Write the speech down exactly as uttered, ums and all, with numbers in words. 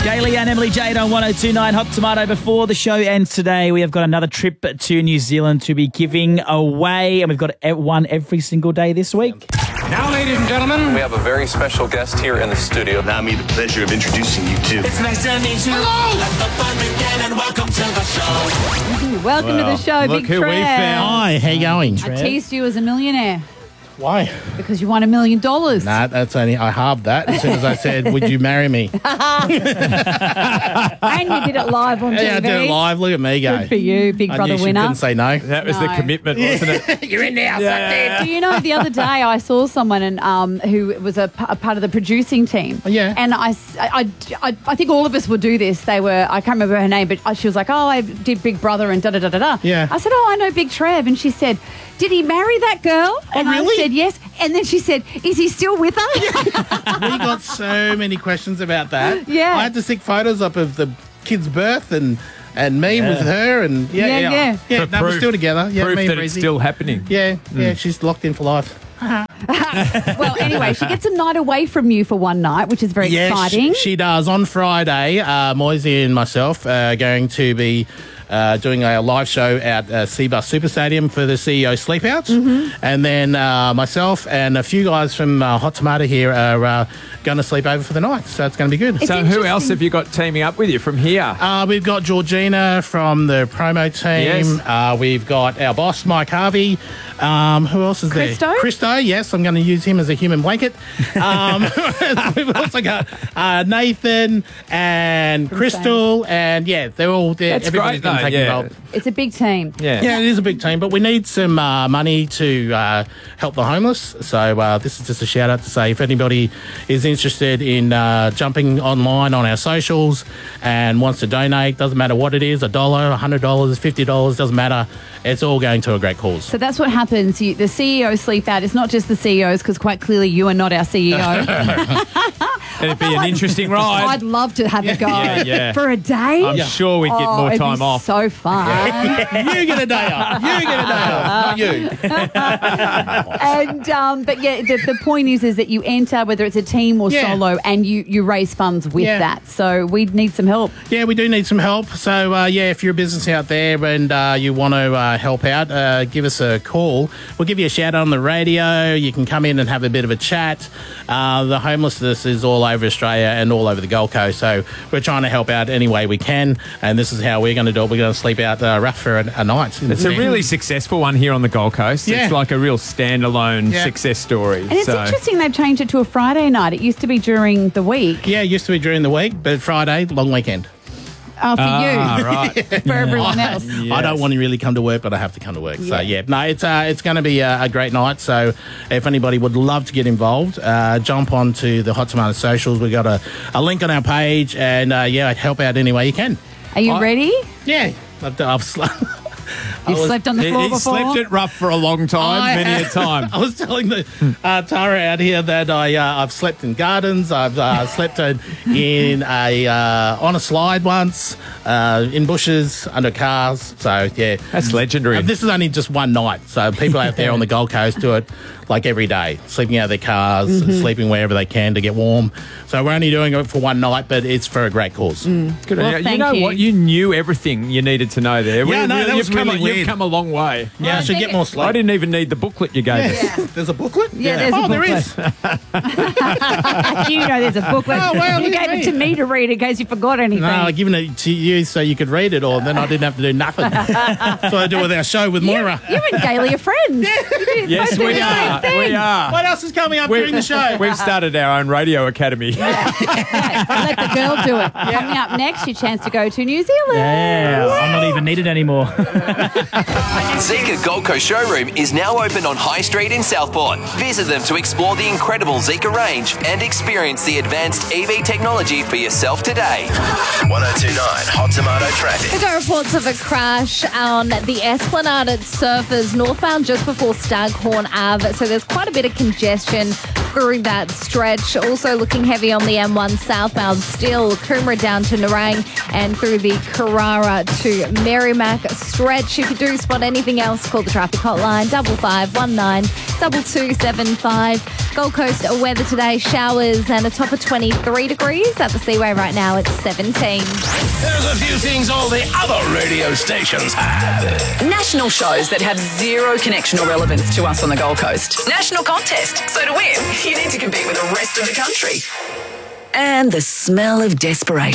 Gailey and Emily Jade on one oh two point nine Hot Tomato. Before the show ends today, we have got another trip to New Zealand to be giving away, and we've got one every single day this week. Now, ladies and gentlemen, we have a very special guest here in the studio. Allow me the pleasure of introducing you to... It's nice to meet you. Hello! Let the fun begin and welcome to the show. Welcome well, to the show, look Big who Trev. we found. Hi, how you going? I teased you as a millionaire. Why? Because you won a million dollars. Nah, that's only, I halved that as soon as I said, would you marry me? And you did it live on T V. Yeah, I did it live. Look at me go. Good for you, Big I Brother knew she winner. couldn't say no. That was No. the commitment, wasn't it? You're in now, Yeah. suck Do you know, the other day I saw someone and um, who was a, p- a part of the producing team. Yeah. And I, s- I, I, I think all of us would do this. They were, I can't remember her name, but she was like, oh, I did Big Brother and da-da-da-da-da. Yeah. I said, oh, I know Big Trev. And she said, did he marry that girl? And really? I said, yes. And then she said, is he still with her? We got so many questions about that. Yeah. I had to stick photos up of the kid's birth and and me with her and yeah, Yeah, yeah. yeah. Yeah, For no, we're proof- still together. Yeah, Proof me and that it's Breezy. still happening. Yeah, yeah, she's locked in for life. Well, anyway, she gets a night away from you for one night, which is very Yeah, exciting. She, she does. On Friday, uh, Moisey and myself are going to be uh, doing a live show at uh, Seabus Super Stadium for the C E O Sleepouts. Mm-hmm. And then uh, myself and a few guys from uh, Hot Tomato here are uh, going to sleep over for the night. So it's going to be good. It's So who interesting. else have you got teaming up with you from here? Uh, we've got Georgina from the promo team. Yes. Uh, we've got our boss, Mike Harvey. Um, who else is Christo? there? Christo, yes. I'm going to use him as a human blanket. Um, we've also got uh, Nathan and Crystal. And, yeah, they're all there. That's Everybody's great, going to though, take yeah. involved. It's a big team. yeah. Yeah, it is a big team, but we need some uh, money to uh, help the homeless. So uh, this is just a shout out to say if anybody is interested in uh, jumping online on our socials and wants to donate, doesn't matter what it is, a dollar, a hundred dollars, fifty dollars, doesn't matter. It's all going to a great cause. So that's what happens. You, the C E O sleep out. It's not just the C E Os, because quite clearly you are not our C E O. It'd be an interesting ride. I'd love to have a go Yeah, yeah. for a day. I'm sure we'd get Oh, more it'd time be off. So fun. You get a day off. You get a day off, not you. And um, but yeah, the, the point is, is that you enter, whether it's a team or Yeah. solo, and you you raise funds with Yeah. that. So we need some help. Yeah, we do need some help. So, uh, yeah, if you're a business out there and uh, you want to uh, help out, uh, give us a call. We'll give you a shout out on the radio. You can come in and have a bit of a chat. Uh, the homelessness is all over Australia and all over the Gold Coast. So we're trying to help out any way we can. And this is how we're going to do it. We're going to sleep out uh, rough for a, a night. It's a really successful one here on the Gold Coast. Yeah. It's like a real standalone Yeah. success story. And it's So- interesting they've changed it to a Friday night. It used to be during the week. Yeah, it used to be during the week, but Friday, long weekend. Oh, for Ah, you. right. For everyone else. I don't want to really come to work, but I have to come to work. So, yeah, no, it's uh, it's going to be a, a great night. So, if anybody would love to get involved, uh, jump onto the Hot Tomato socials. We've got a, a link on our page, and, uh, yeah, help out any way you can. Are you I- ready? Yeah, I've, I've sl- You've was- slept on the He, floor he before? slept it rough for a long time, I many a have- time. I was telling the uh, Tara out here that I uh, I've slept in gardens. I've uh, slept in, in a uh, on a slide once, uh, in bushes, under cars. So yeah, That's legendary. Uh, this is only just one night. So people out there on the Gold Coast do it like every day, sleeping out of their cars, Mm-hmm. sleeping wherever they can to get warm. So we're only doing it for one night, but it's for a great cause. Good Well, on you. You thank know you. what? You knew everything you needed to know there. Yeah, no, that you've was kinda really, weird. You've come a long way. Yeah, I should get more sleep. I didn't even need the booklet you gave us. There's a booklet. Yeah, there's a oh, there booklet. is. You know there's a booklet. Oh, well, you look gave at it to me. me to read in case you forgot anything. No, I've given it to you so you could read it all, then I didn't have to do nothing. That's what I do with our show with Moira. You and Gailey are friends. Yes, we are. We are. What else is coming up during the show? We've started our own radio academy. Let the girl do it. Coming up next, your chance to go to New Zealand. Yeah, I'm not even needed anymore. Zika Gold Coast showroom is now open on High Street in Southport. Visit them to explore the incredible Zika range and experience the advanced E V technology for yourself today. one oh two point nine Hot Tomato Traffic. We've got reports of a crash on the Esplanade at Surfers northbound just before Staghorn Ave. So there's quite a bit of congestion through that stretch. Also looking heavy on the M one southbound still. Coomera down to Nerang and through the Carrara to Merrimack stretch. If you do spot anything else, call the traffic hotline double five one nine double two seven five. Gold Coast weather today, showers and a top of twenty-three degrees. At the Seaway right now, it's seventeen. There's a few things all the other radio stations have. National shows that have zero connection or relevance to us on the Gold Coast. National contest. So to win, you need to compete with the rest of the country. And the smell of desperation.